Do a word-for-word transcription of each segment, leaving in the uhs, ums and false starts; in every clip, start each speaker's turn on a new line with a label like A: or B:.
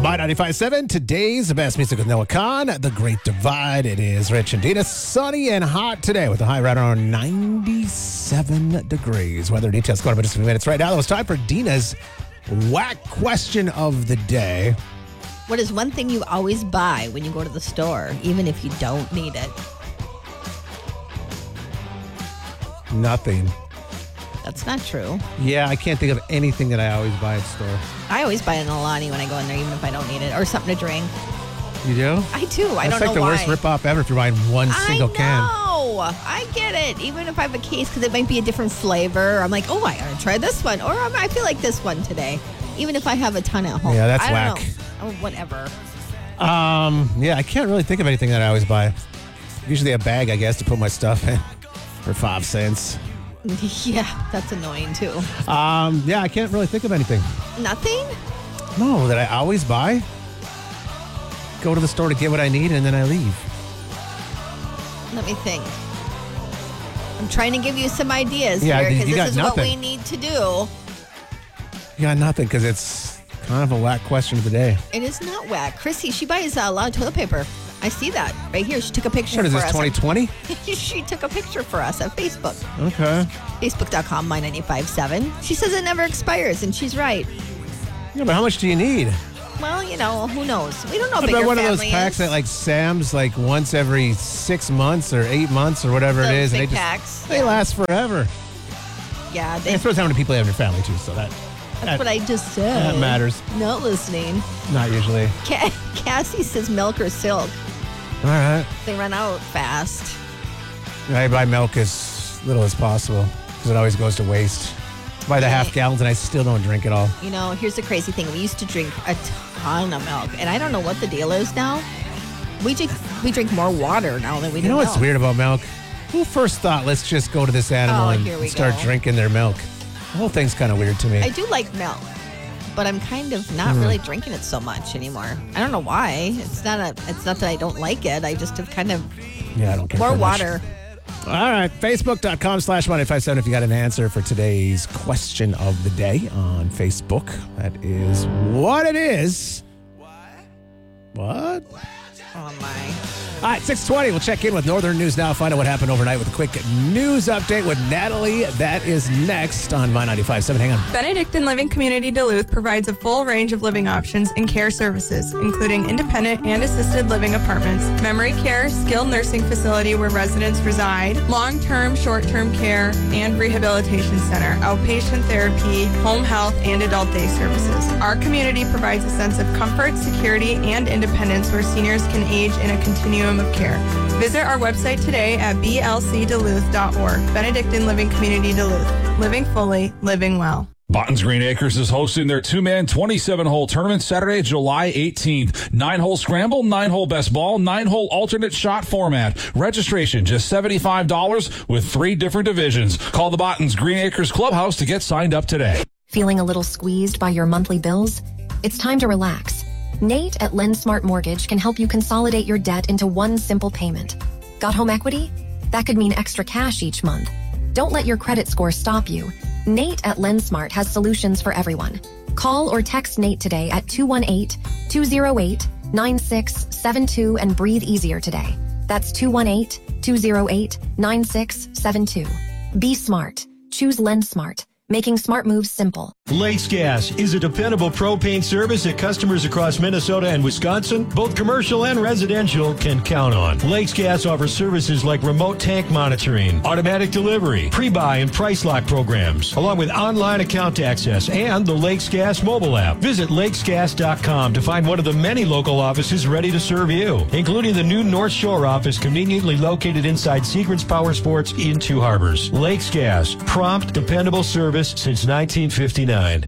A: My ninety-five point seven, today's best music with Noah Khan, The Great Divide. It is Rich and Dina, sunny and hot today with a high right around ninety-seven degrees. Weather details going up in just a few minutes. Right now, it was time for Dina's whack question of the day.
B: What is one thing you always buy when you go to the store, even if you don't need it?
A: Nothing.
B: That's not true.
A: Yeah, I can't think of anything that I always buy at the store.
B: I always buy an Alani when I go in there, even if I don't need it, or something to drink.
A: You do?
B: I do. I
A: That's
B: don't
A: like
B: know why.
A: the worst ripoff ever if you're buying one single
B: I
A: can.
B: know. I get it. Even if I have a case, because it might be a different flavor. I'm like, oh, I gotta try this one, or I feel like this one today. Even if I have a ton at home.
A: Yeah, that's
B: I don't
A: whack.
B: know. Oh, whatever.
A: Um, yeah, I can't really think of anything that I always buy. Usually a bag, I guess, to put my stuff in for five cents.
B: Yeah, that's annoying too.
A: Um, yeah, I can't really think of anything.
B: Nothing?
A: No, that I always buy. Go to the store to get what I need, and then I leave.
B: Let me think. I'm trying to give you some ideas
A: Yeah,
B: here,
A: you
B: because
A: got
B: this is what
A: nothing.
B: we need to do.
A: You got nothing, because it's kind of a whack question of the day.
B: It is not whack. Chrissy, she buys a lot of toilet paper. I see that right here. She took a picture
A: What is
B: for
A: this,
B: us.
A: twenty twenty?
B: She took a picture for us at Facebook.
A: Okay.
B: Facebook.com, my ninety-five point seven. She says it never expires, and she's right.
A: Yeah, but how much do you need?
B: Well, you know, who knows? We don't know how
A: I
B: big
A: bet
B: your
A: one of
B: family
A: those packs
B: is.
A: at like Sam's, like once every six months or eight months or whatever it
B: Those
A: is.
B: big
A: and they just,
B: packs.
A: They
B: Yeah.
A: last forever.
B: Yeah, they,
A: And I suppose how many people you have in your family, too, so that,
B: that's
A: that,
B: what I just said.
A: that matters.
B: Not listening.
A: Not usually.
B: Ca- Cassie says milk or silk.
A: All right.
B: They run out fast.
A: I buy milk as little as possible because it always goes to waste. I buy the
B: Yeah.
A: half gallons and I still don't drink it all.
B: You know, here's the crazy thing. We used to drink a ton of milk, and I don't know what the deal is now. We drink, we drink more water now than we do
A: You know what's
B: milk.
A: weird about milk? Who first thought, let's just go to this animal
B: Oh,
A: and
B: here we
A: start
B: go.
A: drinking their milk? The whole thing's kind of weird to me.
B: I do like milk, but I'm kind of not
A: Mm.
B: really drinking it so much anymore. I don't know why. It's not a. It's not that I don't like it. I just have kind of
A: yeah, I don't care.
B: more
A: for much.
B: water.
A: All right. Facebook.com slash Monday five seven if you got an answer for today's question of the day on Facebook. That is what it is. What?
B: Oh my!
A: All right, six twenty. We'll check in with Northern News now. Find out what happened overnight with a quick news update with Natalie. That is next on My ninety-five point seven. Hang on.
C: Benedictine Living Community Duluth provides a full range of living options and care services, including independent and assisted living apartments, memory care, skilled nursing facility where residents reside, long-term, short-term care, and rehabilitation center, outpatient therapy, home health, and adult day services. Our community provides a sense of comfort, security, and independence where seniors can age in a continuum of care. Visit our website today at b l c duluth dot org. Benedictine Living Community Duluth. Living fully, living well.
D: Botton's Green Acres is hosting their two-man twenty-seven hole tournament Saturday, July eighteenth. Nine-hole scramble, nine-hole best ball, nine-hole alternate shot format. Registration just seventy-five dollars with three different divisions. Call the Botton's Green Acres Clubhouse to get signed up today.
E: Feeling a little squeezed by your monthly bills? It's time to relax. Nate at LendSmart Mortgage can help you consolidate your debt into one simple payment. Got home equity? That could mean extra cash each month. Don't let your credit score stop you. Nate at LendSmart has solutions for everyone. Call or text Nate today at two one eight, two oh eight, nine six seven two and breathe easier today. That's two one eight, two oh eight, nine six seven two. Be smart. Choose LendSmart. Making smart moves simple.
F: Lakes Gas is a dependable propane service that customers across Minnesota and Wisconsin, both commercial and residential, can count on. Lakes Gas offers services like remote tank monitoring, automatic delivery, pre-buy and price lock programs, along with online account access and the Lakes Gas mobile app. Visit lakes gas dot com to find one of the many local offices ready to serve you, including the new North Shore office conveniently located inside Sequence Power Sports in Two Harbors. Lakes Gas, prompt, dependable service since nineteen fifty-nine.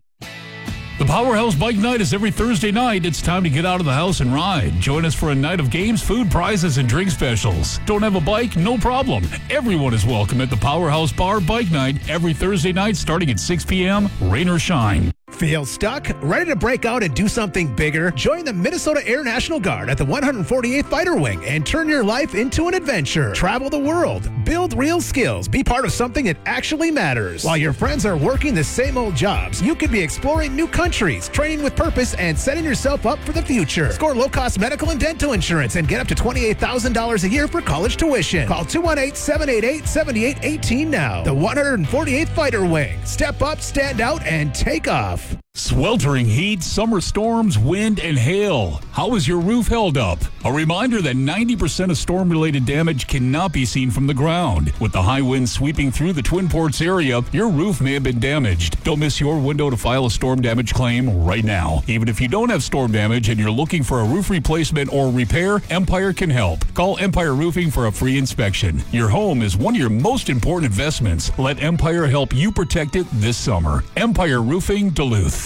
G: The Powerhouse Bike Night is every Thursday night. It's time to get out of the house and ride. Join us for a night of games, food, prizes, and drink specials. Don't have a bike? No problem. Everyone is welcome at the Powerhouse Bar Bike Night every Thursday night starting at six p.m., rain or shine.
A: Feel stuck? Ready to break out and do something bigger? Join the Minnesota Air National Guard at the one hundred forty-eighth Fighter Wing and turn your life into an adventure. Travel the world, build build real skills, be part of something that actually matters. While your friends are working the same old jobs, you could be exploring new countries, training with purpose, and setting yourself up for the future. Score low-cost medical and dental insurance and get up to twenty-eight thousand dollars a year for college tuition. Call two one eight, seven eight eight, seven eight one eight now. The one hundred forty-eighth Fighter Wing. Step up, stand out, and take off.
G: Sweltering heat, summer storms, wind, and hail. How is your roof held up? A reminder that ninety percent of storm-related damage cannot be seen from the ground. With the high winds sweeping through the Twin Ports area, your roof may have been damaged. Don't miss your window to file a storm damage claim right now. Even if you don't have storm damage and you're looking for a roof replacement or repair, Empire can help. Call Empire Roofing for a free inspection. Your home is one of your most important investments. Let Empire help you protect it this summer. Empire Roofing, Duluth.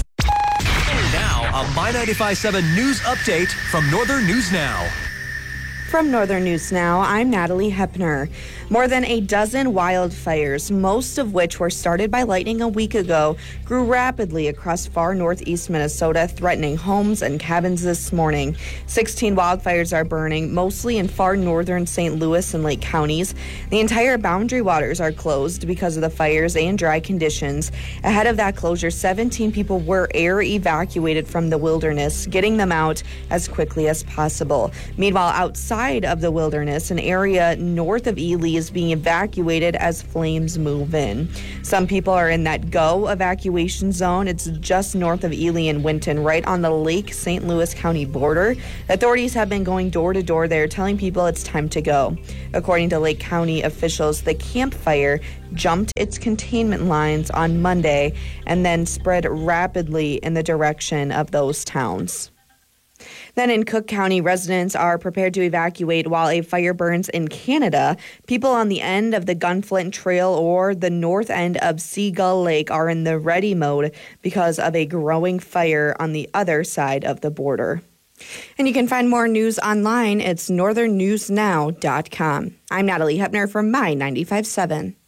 H: Now, a My ninety-five point seven news update from Northern News Now.
I: From Northern News Now, I'm Natalie Hepner. More than a dozen wildfires, most of which were started by lightning a week ago, grew rapidly across far northeast Minnesota, threatening homes and cabins this morning. sixteen wildfires are burning, mostly in far northern Saint Louis and Lake counties. The entire boundary waters are closed because of the fires and dry conditions. Ahead of that closure, seventeen people were air evacuated from the wilderness, getting them out as quickly as possible. Meanwhile, outside of the wilderness, an area north of Ely is being evacuated as flames move in. Some people are in that go evacuation zone. It's just north of Ely and Winton, right on the Lake Saint Louis County border. Authorities have been going door to door there, telling people it's time to go. According to Lake County officials, the Camp Fire jumped its containment lines on Monday and then spread rapidly in the direction of those towns. Then in Cook County, residents are prepared to evacuate while a fire burns in Canada. People on the end of the Gunflint Trail or the north end of Seagull Lake are in the ready mode because of a growing fire on the other side of the border. And you can find more news online. It's northern news now dot com. I'm Natalie Hepner from My ninety-five point seven.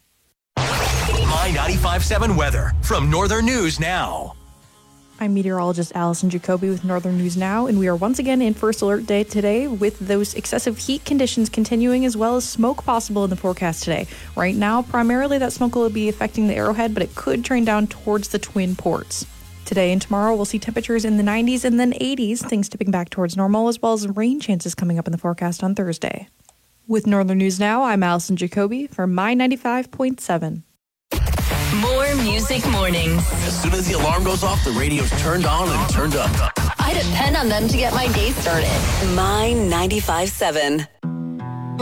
H: My ninety-five point seven weather from Northern News Now.
J: I'm meteorologist Allison Jacoby with Northern News Now, and we are once again in First Alert Day today with those excessive heat conditions continuing as well as smoke possible in the forecast today. Right now, primarily that smoke will be affecting the Arrowhead, but it could train down towards the Twin Ports. Today and tomorrow, we'll see temperatures in the nineties and then eighties, things tipping back towards normal, as well as rain chances coming up in the forecast on Thursday. With Northern News Now, I'm Allison Jacoby for My ninety-five point seven.
K: More music mornings.
L: As soon as the alarm goes off, the radio's turned on and turned up.
K: I depend on them to get my day started.
M: My ninety-five point seven.